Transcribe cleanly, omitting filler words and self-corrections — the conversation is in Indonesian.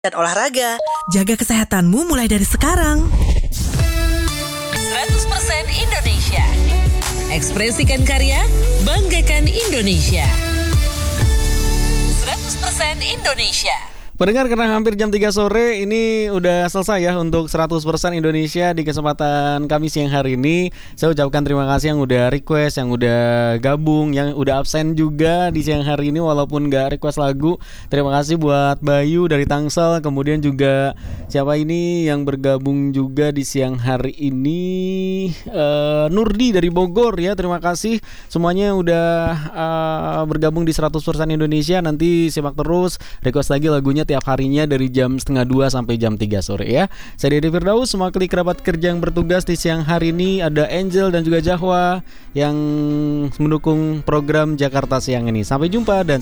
dan olahraga. Jaga kesehatanmu mulai dari sekarang. 100% Indonesia. Ekspresikan karya, banggakan Indonesia. 100% Indonesia. Pendengar, karena hampir jam 3 sore ini udah selesai ya untuk 100% Indonesia di kesempatan kami siang hari ini. Saya ucapkan terima kasih yang udah request, yang udah gabung, yang udah absen juga di siang hari ini walaupun gak request lagu. Terima kasih buat Bayu dari Tangsel, kemudian juga siapa ini yang bergabung juga di siang hari ini, Nurdi dari Bogor ya. Terima kasih semuanya udah bergabung di 100% Indonesia. Nanti simak terus, request lagi lagunya tiap harinya dari jam 1:30 sampai jam 3 sore ya. Saya Dede Firdaus, mewakili kerabat kerja yang bertugas di siang hari ini. Ada Angel dan juga Jahwa yang mendukung program Jakarta Siang ini. Sampai jumpa dan